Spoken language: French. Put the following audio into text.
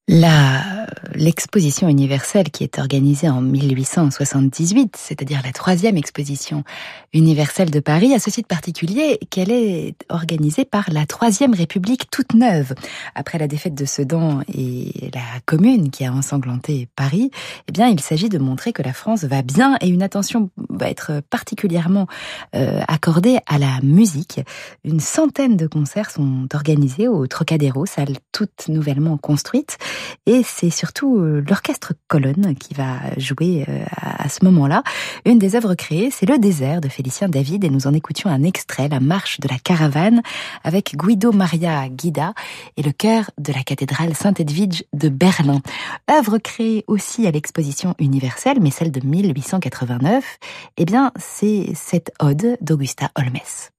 L'exposition universelle qui est organisée en 1878, c'est-à-dire la 3e exposition universelle de Paris, a ceci de particulier qu'elle est organisée par la 3e République toute neuve. Après la défaite de Sedan et la Commune qui a ensanglanté Paris, eh bien, il s'agit de montrer que la France va bien et une attention va être particulièrement accordée à la musique. Une centaine de concerts sont organisés au Trocadéro, salle toute nouvellement construite. Et c'est surtout l'orchestre Colonne qui va jouer à ce moment-là. Une des œuvres créées, c'est Le Désert de Félicien David, et nous en écoutions un extrait, La Marche de la Caravane, avec Guido Maria Guida et le chœur de la cathédrale Saint-Edwige de Berlin. Œuvre créée aussi à l'exposition universelle, mais celle de 1889, eh bien, c'est cette ode d'Augusta Holmès.